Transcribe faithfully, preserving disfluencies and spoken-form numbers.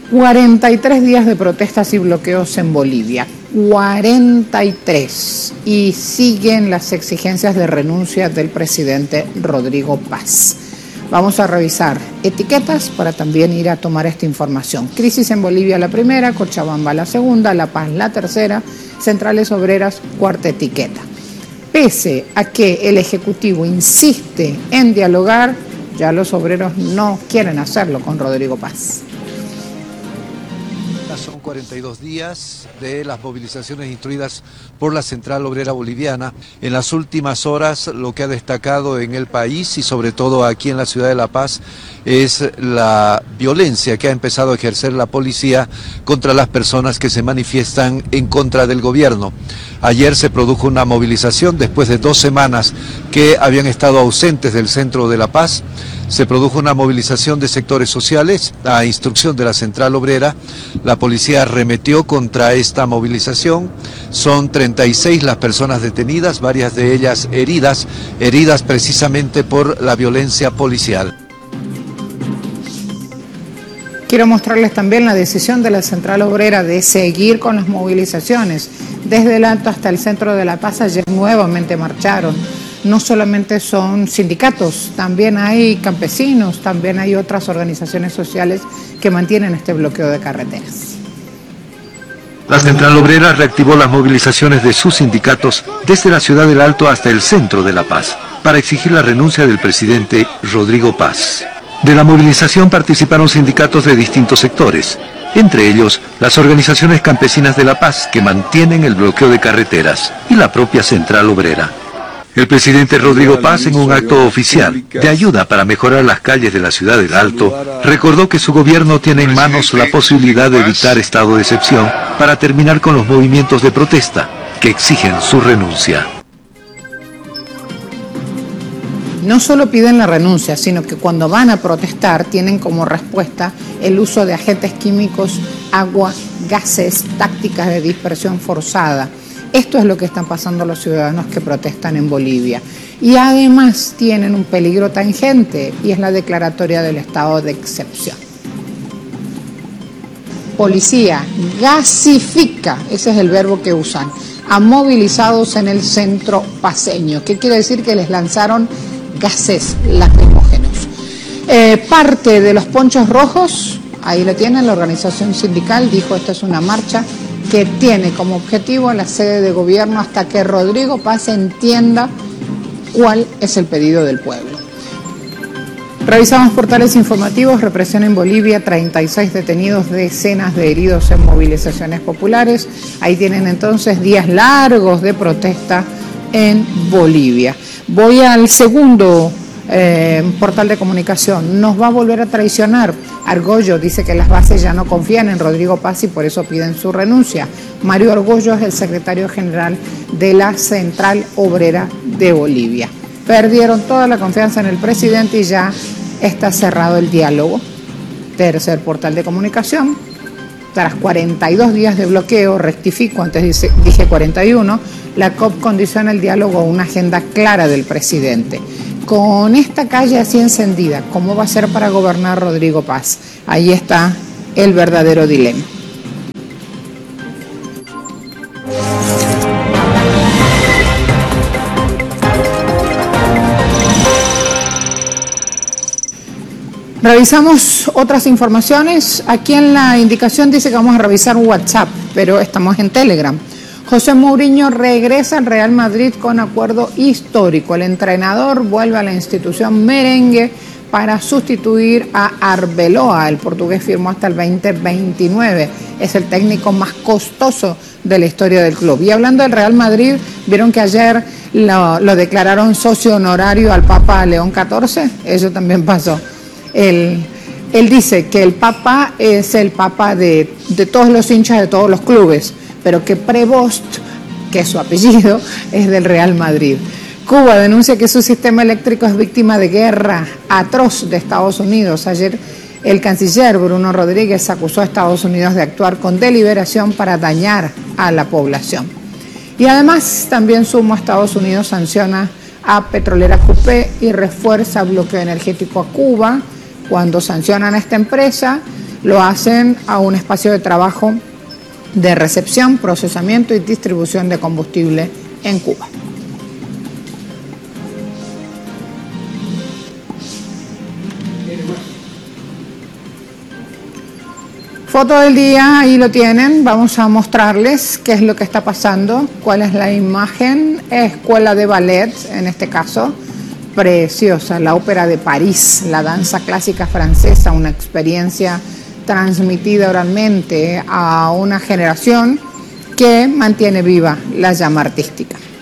cuarenta y tres días de protestas y bloqueos en Bolivia, cuarenta y tres, y siguen las exigencias de renuncia del presidente Rodrigo Paz. Vamos a revisar etiquetas para también ir a tomar esta información. Crisis en Bolivia la primera, Cochabamba la segunda, La Paz la tercera, Centrales Obreras cuarta etiqueta. Pese a que el Ejecutivo insiste en dialogar, ya los obreros no quieren hacerlo con Rodrigo Paz. Son cuarenta y dos días de las movilizaciones instruidas por la Central Obrera Boliviana. En las últimas horas lo que ha destacado en el país y sobre todo aquí en la ciudad de La Paz es la violencia que ha empezado a ejercer la policía contra las personas que se manifiestan en contra del gobierno. Ayer se produjo una movilización después de dos semanas que habían estado ausentes del centro de La Paz. Se produjo una movilización de sectores sociales a instrucción de la Central Obrera. La policía arremetió contra esta movilización. Son treinta y seis las personas detenidas, varias de ellas heridas, heridas precisamente por la violencia policial. Quiero mostrarles también la decisión de la Central Obrera de seguir con las movilizaciones. Desde el Alto hasta el centro de La Paz ayer nuevamente marcharon. No solamente son sindicatos, también hay campesinos, también hay otras organizaciones sociales que mantienen este bloqueo de carreteras. La Central Obrera reactivó las movilizaciones de sus sindicatos desde la ciudad del Alto hasta el centro de La Paz para exigir la renuncia del presidente Rodrigo Paz. De la movilización participaron sindicatos de distintos sectores, entre ellos las organizaciones campesinas de La Paz que mantienen el bloqueo de carreteras y la propia Central Obrera. El presidente Rodrigo Paz, en un acto oficial de ayuda para mejorar las calles de la ciudad del Alto, recordó que su gobierno tiene en manos la posibilidad de evitar estado de excepción para terminar con los movimientos de protesta que exigen su renuncia. No solo piden la renuncia, sino que cuando van a protestar tienen como respuesta el uso de agentes químicos, agua, gases, tácticas de dispersión forzada. Esto es lo que están pasando los ciudadanos que protestan en Bolivia. Y además tienen un peligro tangente, y es la declaratoria del estado de excepción. Policía gasifica, ese es el verbo que usan, a movilizados en el centro paceño. ¿Qué quiere decir? Que les lanzaron gases lacrimógenos. Eh, parte de los ponchos rojos, ahí lo tienen, la organización sindical dijo esta es una marcha que tiene como objetivo la sede de gobierno hasta que Rodrigo Paz entienda cuál es el pedido del pueblo. Revisamos portales informativos, represión en Bolivia, treinta y seis detenidos, decenas de heridos en movilizaciones populares. Ahí tienen entonces días largos de protesta en Bolivia. Voy al segundo eh, portal de comunicación. Nos va a volver a traicionar. Argollo dice que las bases ya no confían en Rodrigo Paz y por eso piden su renuncia. Mario Argollo es el secretario general de la Central Obrera de Bolivia. Perdieron toda la confianza en el presidente y ya está cerrado el diálogo. Tercer portal de comunicación. Tras cuarenta y dos días de bloqueo, rectifico, antes dice, dije cuarenta y uno, la C O P condiciona el diálogo a una agenda clara del presidente. Con esta calle así encendida, ¿cómo va a ser para gobernar Rodrigo Paz? Ahí está el verdadero dilema. Revisamos otras informaciones. Aquí en la indicación dice que vamos a revisar WhatsApp, pero estamos en Telegram. José Mourinho regresa al Real Madrid con acuerdo histórico. El entrenador vuelve a la institución merengue para sustituir a Arbeloa. El portugués firmó hasta el veinte veintinueve. Es el técnico más costoso de la historia del club. Y hablando del Real Madrid, vieron que ayer lo, lo declararon socio honorario al Papa León catorce. Eso también pasó. Él, él dice que el Papa es el Papa de, de todos los hinchas de todos los clubes, pero que Prevost, que es su apellido, es del Real Madrid. Cuba denuncia que su sistema eléctrico es víctima de guerra atroz de Estados Unidos. Ayer el canciller Bruno Rodríguez acusó a Estados Unidos de actuar con deliberación para dañar a la población. Y además también sumo a Estados Unidos sanciona a Petrolera Cupé y refuerza bloqueo energético a Cuba. Cuando sancionan a esta empresa, lo hacen a un espacio de trabajo de recepción, procesamiento y distribución de combustible en Cuba. Foto del día, ahí lo tienen, vamos a mostrarles qué es lo que está pasando, cuál es la imagen, escuela de ballet en este caso, preciosa, la ópera de París, la danza clásica francesa, una experiencia transmitida oralmente a una generación que mantiene viva la llama artística.